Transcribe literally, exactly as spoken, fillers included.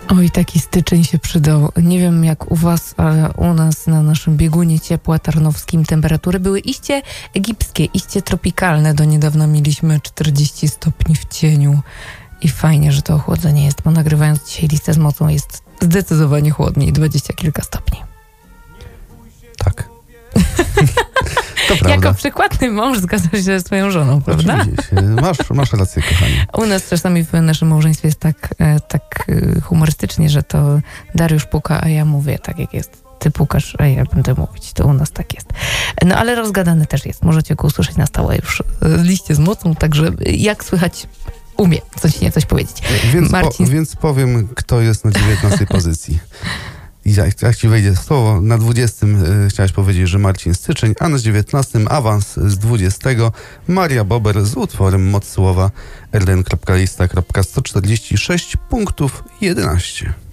Oj, taki styczeń się przydał. Nie wiem jak u was, ale u nas na naszym biegunie ciepła tarnowskim temperatury były iście egipskie, iście tropikalne. Do niedawna mieliśmy czterdzieści stopni w cieniu i fajnie, że to ochłodzenie jest, bo nagrywając dzisiaj listę z mocą jest zdecydowanie chłodniej, dwadzieścia kilka stopni. Tak. To prawda. Jako przykładny mąż zgadzasz się ze swoją żoną, prawda? Oczywiście. Masz, masz rację, kochanie. U nas czasami w naszym małżeństwie jest tak, tak humorystycznie, że to Dariusz puka, a ja mówię tak jak jest. Ty pukasz, a ja będę mówić. To u nas tak jest. No ale rozgadany też jest. Możecie go usłyszeć na stałe już liście z mocą, także jak słychać umie coś nie coś powiedzieć. Więc, Marcin... po, więc powiem, kto jest na dziewiętnastej pozycji. I jak, jak ci wejdzie słowo, na dwudziestym y, chciałeś powiedzieć, że Marcin Styczeń, a na dziewiętnastym awans z dwudziestego Maria Bober z utworem Moc Słowa r d n kropka lista kropka sto czterdzieści sześć punktów jedenaście.